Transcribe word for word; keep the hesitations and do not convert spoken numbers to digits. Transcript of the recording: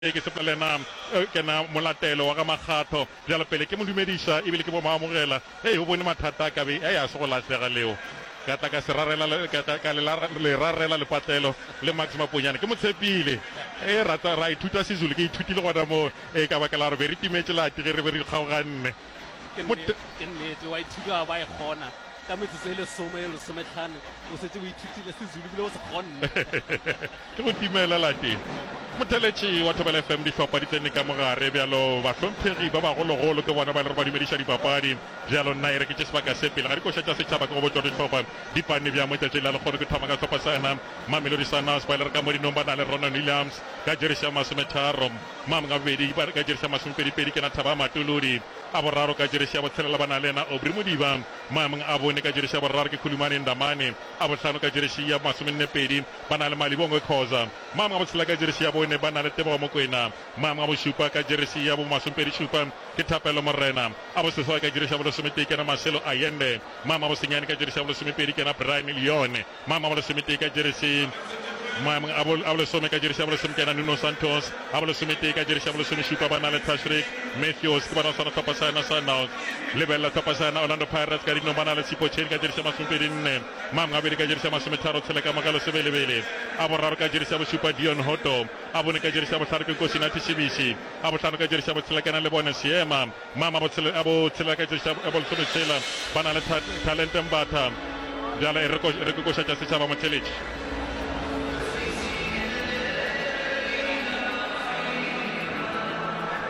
ke sepelena ke na molatelo wa ka makgatho jalo pele ke mo dumedisa ebile ke bo maamogela hey o bone mathata ka be hey a se go latlhega leo ka tla ka se rarela ka le rarela le patelo le Max Maponyane ke mo tshepile e rata ra ithuta sizulu ke ithutile gona mo e ka bakela re be re timetse la ti re be re kgaoganne ke nnete wa ithuta ba e gona ka metsotso e le some le sometlhano o setse o ithutile sizulu bile o se gonne ke go timela la teng motheletši wa Thobela F M dihlopha di tsene ka mogare bjalo bahlomphegi ba bagologolo ke bona ba le re ba dumediša dipapadi bjalo nna e re ke tše sebaka se pele ga di koša tša setšhaba ke go botša dihlopha dipane bja motšatši la lekgone ke thoma ka hlopha sana Mamelodi Sundowns ba le re ka mo dinong ba na le Ronan Williams ka jeresi ya masometharo mamga bobedi ka jeresi ya masomepedipedi ke na Thaba Matulodi a boraro ka jeresi ya botshelela ba na le ena Aubrey Modiba mamang a bone ka jeresi ya boraro ke Khulumane Ndamane a bohlano ka jeresi ya masomennepedi ba na le Malibongwe Khoza mamang a botshelela ka jeresi ya bone ba na le Tebogo Mokoena mamang a bošupa ka jeresi ya bo masompedi šupa ke Thapelo Morena a boseswa ka jeresi ya bolesomepedi ke na Marcelo Ayende mamang a bosenyane ka jeresi ya bolesomepedi ke na Brian Leone mamang a bolesomepedi ka jeresi mamang a bolesome ka jeresi ya bolesome ke na Nuno Santos a bolesomepedi ka jeresi ya bolesomešupa ba na le Tashrik Matthews ke bana sana Thopha Sana Sundowns lebella Thopha Sana Orlando Pirates ka dino ba na le Sipotšheni ka jeresi ya masomepedi nne mamang a bedi ka jeresi ya masometharo tshele ka makalo sebelebele a boraro ka jeresi ya bošupa Dion Hoto a bone ka jeresi ya bohlano ke Nkosinathi Sibishi a bohlano ka jeresi ya botshelela ke na le bone Seema mama a botshelela ka jeresi ya bolesomešela ba na le Talente Mbatha bjale e re koša tša setšhaba motheletši